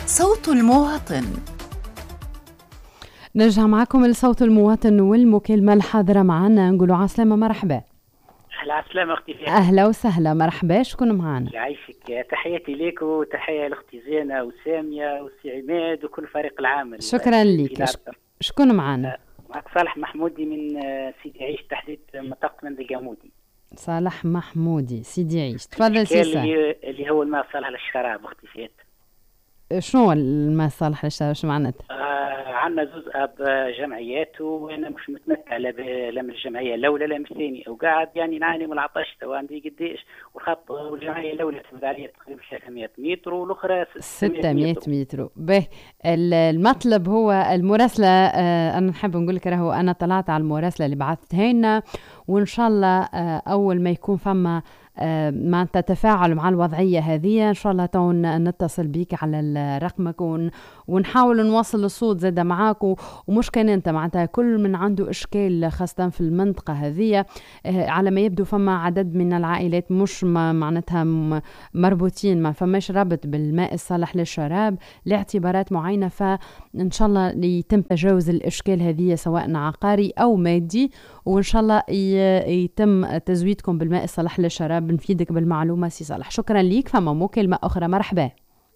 صوت المواطن. نرجع معكم لصوت المواطن والمكالمة الحاضرة معنا. نقولوا عسلامة مرحبا. أهلا عسلامة أختي فيها. أهلا وسهلا مرحبا. شكون معنا؟ يعيشك، تحياتي لك وتحية لأختي زينة وسامية وسي عماد وكل فريق العمل. شكرا لك. شكون معنا؟ معك صالح محمودي من سيدي عيش، تحديد منطقة مندل قامودي. صالح محمودي سيدي عيش، تفضل سيسا. اللي هو الماء صالح للشراب أختي فيها. شنو الماء صالح للشراب؟ شو معناتها؟ عندنا زوز اب جمعيات وانا مش متمتع لا من الجمعيه الاولى لا من الثانيه، وقاعد يعني نعاني من العطش. تو عندي قديش والخط، والجمعيه الاولى تفوت عليا تقريبا 300 متر والاخرى 600 متر. به المطلب هو المراسله. انا نحب نقول لك راهو انا طلعت على المراسله اللي بعثتها لنا، وان شاء الله اول ما يكون فما ما تتفاعل مع الوضعية هذه إن شاء الله نتصل بيك على رقمك ونحاول نوصل الصوت زادة معاك. ومش كان أنت معناتها كل من عنده إشكال خاصة في المنطقة هذه. على ما يبدو فما عدد من العائلات مش معناتها مربوطين، ما فماش رابط بالماء الصالح للشراب لاعتبارات معينة. فإن شاء الله يتم تجاوز الإشكال هذه سواء عقاري أو مادي، وإن شاء الله يتم تزويدكم بالماء الصالح للشراب. بنفيدك بالمعلومة سي صالح. شكرا ليك. فما مكالمة أخرى. مرحبا.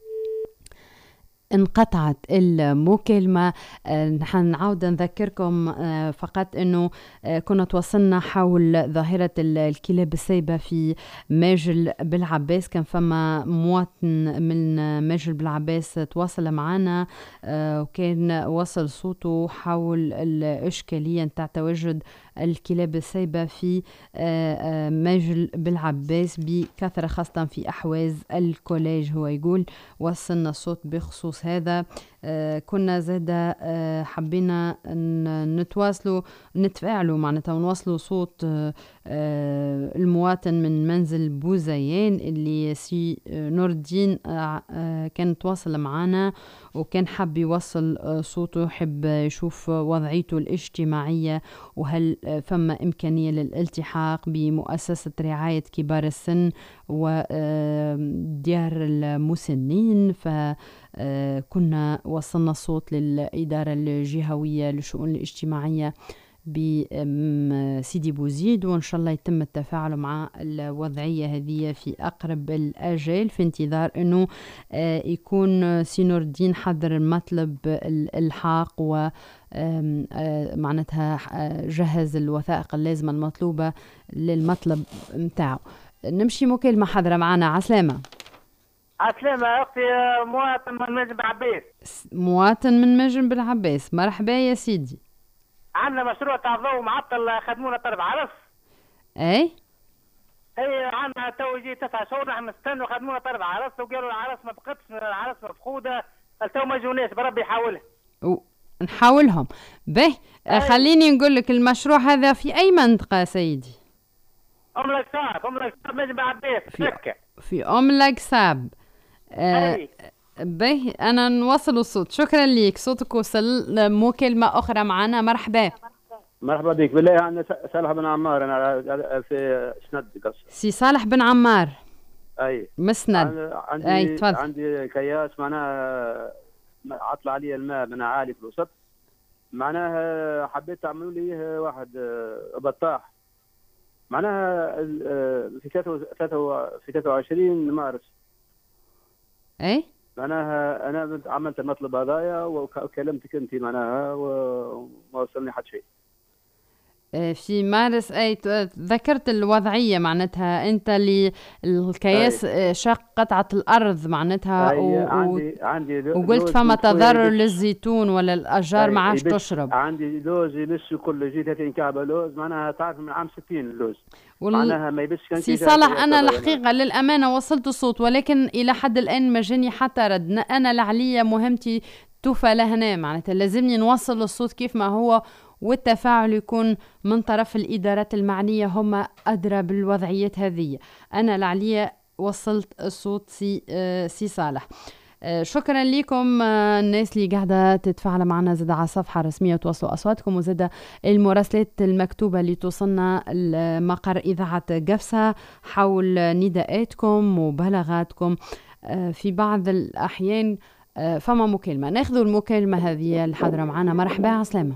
انقطعت المكالمة. نعاود نذكركم فقط أنه كنا توصلنا حول ظاهرة الكلاب السايبة في ماجل بالعباس. كان فما مواطن من ماجل بالعباس تواصل معنا وكان وصل صوته حول الإشكالية نتاع تواجد الكلاب السايبة في ماجل بالعباس بكثرة، خاصة في أحواز الكوليج. هو يقول وصلنا الصوت بخصوص هذا. كنا زادة حبينا نتواصلوا نتفاعلوا معناتها ونوصلوا صوت المواطن من منزل بوزيان اللي سي نور الدين كان تواصل معنا وكان حب يوصل صوته، حب يشوف وضعيته الاجتماعية وهل فما إمكانية للالتحاق بمؤسسة رعاية كبار السن وديار المسنين. فكنا وصلنا الصوت للإدارة الجهوية للشؤون الاجتماعية بسيدي بوزيد، وإن شاء الله يتم التفاعل مع الوضعية هذه في أقرب الأجال، في انتظار أنه يكون سينور الدين حضر المطلب الإلحاق و معناتها جهز الوثائق اللازمة المطلوبة للمطلب متاعه. نمشي مكالمة حضرة معنا. عسلامة. عسلامة أختي. مواطن من مجن بالعباس. مواطن من مجن بالعباس. مرحبا يا سيدي. عندنا مشروع تاع ضوء معطل، خدمونا طرف عرس. اي عندنا تو يجي 9 شهور نحن نستنوا، خدمونا طرف عرس وقالوا العرس ما بقتش، العرس مفقودة، تو ما جوناش، بربي يحاولها. نحاولهم. به خليني نقول لك المشروع هذا في أي منطقة سيدي؟ أم الأقصاب مجن بالعباس. في أم الأقصاب. به أنا نوصل الصوت. شكرا ليك، صوتك وصل. مكالمة أخرى معنا. مرحبا. مرحبا بك. بالله أنا صالح بن عمار، أنا في سند قصر. سي صالح بن عمار. أي مسند. أي تفضل. عندي كياس معناها عطل علي الماء من عالي في الوسط، معناها حبيت تعملوا لي واحد بطاح معناها في 23 مارس. اي معناها انا عملت المطلب هذايا وكلمتك انت معناها وما وصلني حد شيء في مارس. اي ذكرت الوضعيه معناتها انت اللي الكياس شق قطعه الارض معناتها عندي وقلت فما تضرر للزيتون ولا الاشجار ما عادش تشرب. عندي لوز يبش كل جي 30 كعبه لوز معناها تعرف من عام 60 اللوز معناها ما يبش. كان سي صالح انا الحقيقه للامانه وصلت الصوت ولكن الى حد الان ما جاني حتى رد. انا العليا مهمتي توفى لهنا معناتها لازمني نوصل الصوت كيف ما هو، والتفاعل يكون من طرف الإدارات المعنية، هم أدرى بالوضعيات هذه. أنا العليا وصلت الصوت سي صالح. شكرا لكم الناس اللي قاعدة تتفاعل معنا زاد على الصفحة الرسمية وتوصلوا أصواتكم، وزاد المراسلات المكتوبة اللي توصلنا المقر إذاعة قفصة حول نداءاتكم وبلاغاتكم. في بعض الأحيان فما مكالمة، ناخذ المكالمة هذه الحاضرة معنا. مرحبا عسلامة.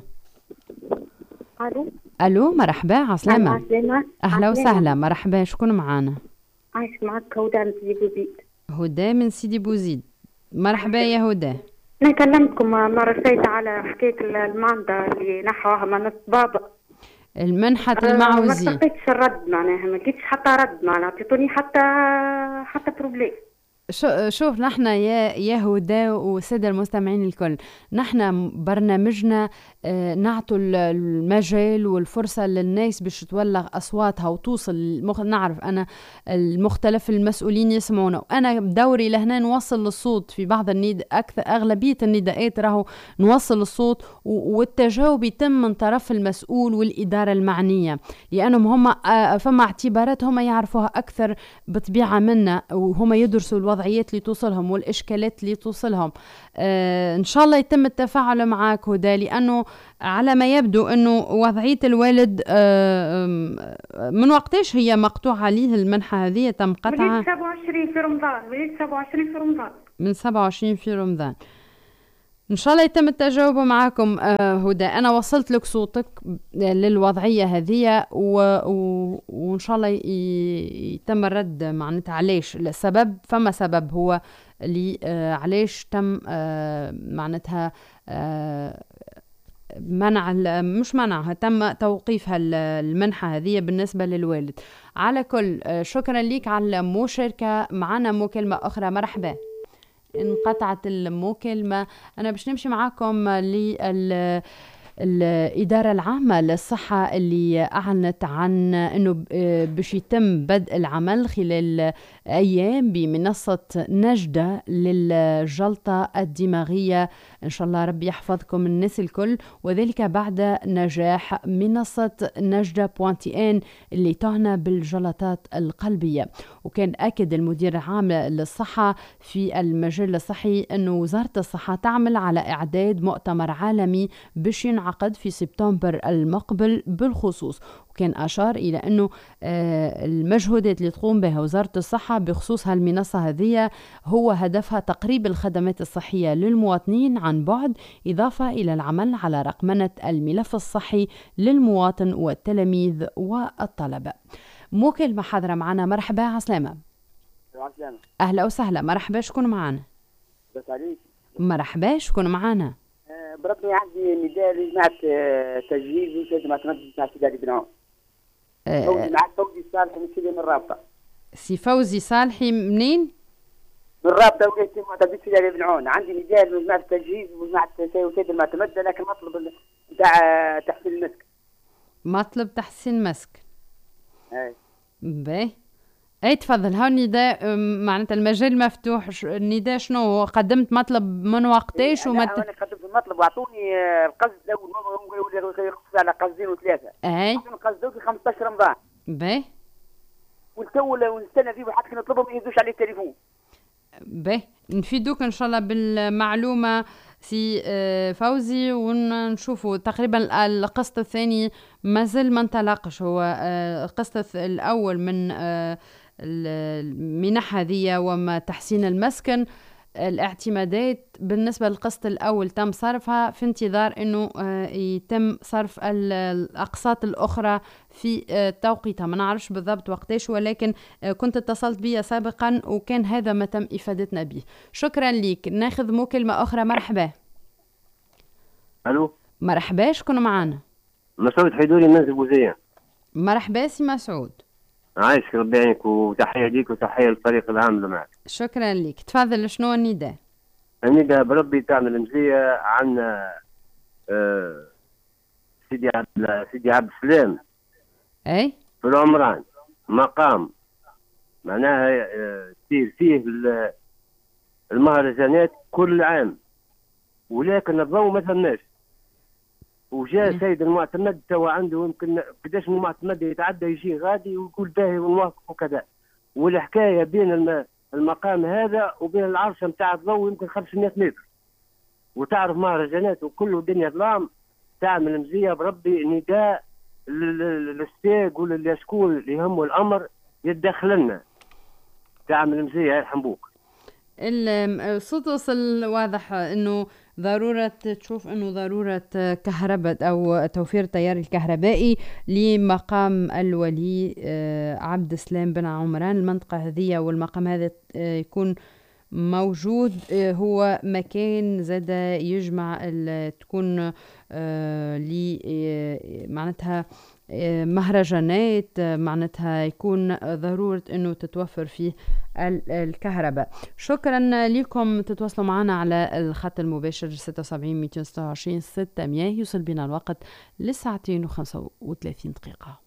ألو مرحبا عسلامة. أهلا وسهلا، مرحبا، شكون معنا؟ عايش معك هدى من سيدي بوزيد. هدى من سيدي بوزيد، مرحبا يا هدى. أنا كلمتكم مرة فاتت على حكاية المعدة اللي نحوها من بابا، المنحة المعوزي. ما لقيتش الرد معناها، ما لقيتش حتى رد معناها، تعطوني حتى بروبليم. شوف نحن يا هدى والسادة المستمعين الكل، نحن برنامجنا نعطوا المجال والفرصة للناس باش تولغ أصواتها وتوصل نعرف أنا المختلف المسؤولين يسمعونا، وأنا بدوري لهنا نوصل الصوت في بعض أغلبية النداءات راهو نوصل الصوت، والتجاوب يتم من طرف المسؤول والإدارة المعنية، لأنهم هم فما اعتبارات هم يعرفوها أكثر بطبيعة منا، وهم يدرسوا الوضعيات اللي توصلهم والإشكالات اللي توصلهم. إن شاء الله يتم التفاعل معك هدى، لأنه على ما يبدو أنه وضعية الوالد من وقتاش هي مقطوعة عليه المنحة هذه؟ تم قطعها من 27 في رمضان. من 27 في رمضان. إن شاء الله يتم التجاوب معكم هدى. أنا وصلت لك صوتك للوضعية هذه وإن شاء الله يتم الرد معناتها علاش السبب، فما سبب هو اللي علاش تم معناتها مش منعها، تم توقيفها المنحة هذه بالنسبة للوالد. على كل شكرا ليك على المشاركة معنا. مكالمة أخرى، مرحبا. انقطعت المكالمة. أنا باش نمشي معاكم الإدارة العامة للصحة اللي أعلنت عن أنه باش يتم بدء العمل خلال أيام بمنصة نجدة للجلطة الدماغية. إن شاء الله ربي يحفظكم الناس الكل، وذلك بعد نجاح منصة نجدة بوانتي اللي تعنى بالجلطات القلبية. وكان أكد المدير العام للصحة في المجال الصحي أنه وزارة الصحة تعمل على إعداد مؤتمر عالمي باش ينعقد في سبتمبر المقبل بالخصوص. وكان أشار إلى أنه المجهودات اللي تقوم بها وزارة الصحة بخصوص هالمنصة هذه هو هدفها تقريب الخدمات الصحية للمواطنين عن بعد، إضافة إلى العمل على رقمنة الملف الصحي للمواطن والتلاميذ والطلبة. مكالمة حاضرة معنا. مرحبا عسلامة. أهلا وسهلا، مرحبا، شكون معنا؟ بس عليك. مرحبا، شكون معنا؟ بربي عندي نداء لجماعة تجهيز وشهادة معتمد بتاع سيدي علي بن عون. مع فوزي صالحي من سيدي من الرابطة. سي فوزي صالحي منين؟ من الرابطة وقيت معتمد سيدي علي بن عون. عندي نداء لجماعة التجهيز وجماعة وشهادة المعتمد، لكن مطلب بتاع تحسين المسك. مطلب تحسين مسك. اي باهي، اي تفضل. هاو النداء معناتها المجال مفتوح. النداء شنو هو؟ قدمت مطلب من وقتاش؟ انا قدمت المطلب واعطوني القصد الاول، يقصد على قصدين وثلاثه. اي قصدوا في 15 رمضان. باهي، والتو ونستنى فيه وحتى كي نطلبهم ما يهزوش عليه التليفون. باهي، نفيدوك ان شاء الله بالمعلومه سي فوزي، ونشوفوا تقريبا القسط الثاني مازال ما انطلقش. هو القسط الاول من المنح هذه وما تحسين المسكن، الاعتمادات بالنسبة للقسط الأول تم صرفها، في انتظار أنه يتم صرف الأقساط الأخرى في توقيتها. ما نعرفش بالضبط وقتاش، ولكن كنت اتصلت بي سابقا وكان هذا ما تم إفادتنا به. شكرا لك. ناخذ مكالمة أخرى. مرحبا. ألو مرحبا، شكون معنا؟ مسعود حيدوري من بوزية. مرحبا سي مسعود. عايشك ربي يعينك، وتحية ليك وتحية للفريق العامل معك. شكرا لك. تفضل، شنو النداء؟ النداء بربي تعمل مزية عن سيدي عبد السلام اي في العمران، مقام معناها تصير فيه المهرجانات كل عام، ولكن الضوء ما ثماش. وجاء سيد المعتمد توا عنده يمكن قداش من المعتمد يتعدى يجي غادي ويقول باهي ونوافق وكذا، والحكايه بين المقام هذا وبين العرشه نتاع الضوء يمكن 500 متر، وتعرف مهرجانات وكله دنيا ظلام. تعمل مزيه بربي نداء للستيق وللشكون اللي يهمه الامر يتدخل لنا. تعمل مزيه يرحم بوك. الصوت وصل واضح انه ضرورة تشوف انه ضرورة كهرباء او توفير التيار الكهربائي لمقام الولي عبد السلام بن عمران. المنطقة هذه والمقام هذا يكون موجود، هو مكان زاد يجمع تكون معناتها مهرجانات، معناتها يكون ضرورة انه تتوفر فيه الكهرباء. شكرا لكم، تتواصلوا معنا على الخط المباشر 76 226 600. يوصل بنا الوقت ل2:35.